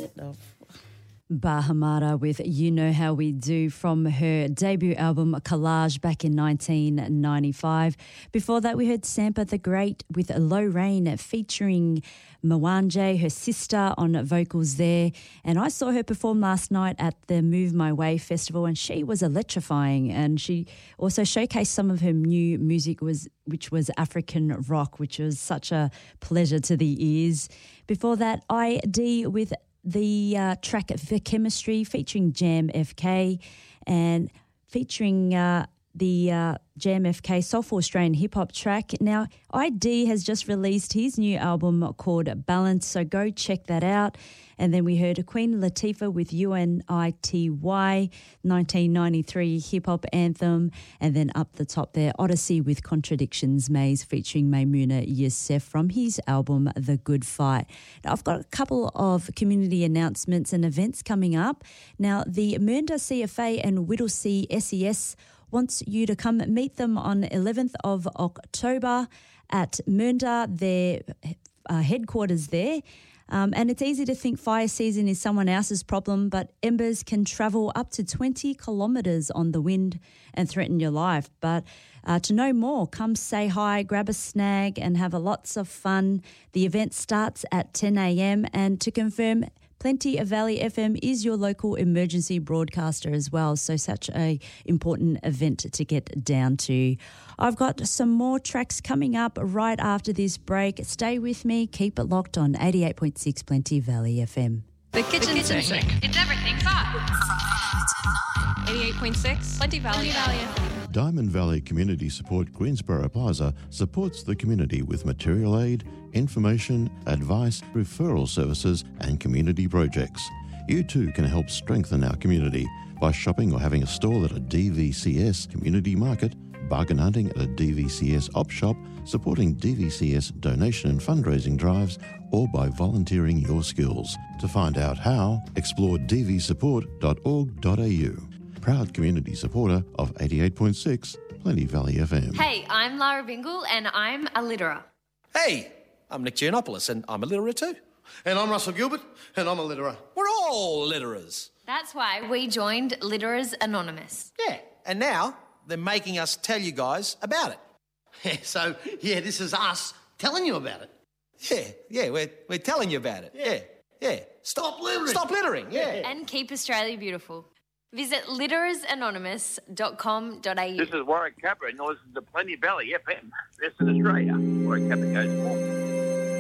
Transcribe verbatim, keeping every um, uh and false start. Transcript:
Love. Bahamara with You Know How We Do from her debut album Collage back in nineteen ninety-five. Before that, we heard Sampa the Great with Low Rain featuring Mwanje, her sister, on vocals there. And I saw her perform last night at the Move My Way festival, and she was electrifying. And she also showcased some of her new music, was which was African rock, which was such a pleasure to the ears. Before that, I D with the uh, track for Chemistry featuring Jam F K and featuring uh, the uh, Jam F K Soulful Australian hip hop track. Now, I D has just released his new album called Balance, so go check that out. And then we heard Queen Latifah with U N I T Y, nineteen ninety-three hip hop anthem. And then up the top there, Odyssey with Contradictions Maze featuring Maimouna Youssef from his album The Good Fight. Now, I've got a couple of community announcements and events coming up. Now, the Mernda C F A and Whittlesea S E S wants you to come meet them on eleventh of October at Mernda, their uh, headquarters there. Um, and it's easy to think fire season is someone else's problem, but embers can travel up to twenty kilometres on the wind and threaten your life. But uh, to know more, come say hi, grab a snag and have a lots of fun. The event starts at ten a.m. and to confirm, Plenty of Valley F M is your local emergency broadcaster as well, so such a important event to get down to. I've got some more tracks coming up right after this break. Stay with me, keep it locked on eighty-eight point six Plenty Valley F M. The kitchen, the kitchen sink. sink. It's everything fun. eighty-eight point six Plenty Valley. Plenty Valley F M. Diamond Valley Community Support Greensboro Plaza supports the community with material aid, information, advice, referral services and community projects. You too can help strengthen our community by shopping or having a stall at a D V C S community market, bargain hunting at a D V C S op shop, supporting D V C S donation and fundraising drives, or by volunteering your skills. To find out how, explore d v support dot org dot a u. Proud community supporter of eighty-eight point six Plenty Valley F M. Hey, I'm Lara Bingle and I'm a litterer. Hey, I'm Nick Giannopoulos and I'm a litterer too. And I'm Russell Gilbert and I'm a litterer. We're all litterers. That's why we joined Litterers Anonymous. Yeah, and now they're making us tell you guys about it. Yeah, so, yeah, this is us telling you about it. Yeah, yeah, we're, we're telling you about it. Yeah, yeah. Stop littering. Stop littering, yeah. And keep Australia beautiful. Visit litterers anonymous dot com dot a u. This is Warwick Capper and you're listening to Plenty Valley F M. Best in Australia. Warwick Capper goes more.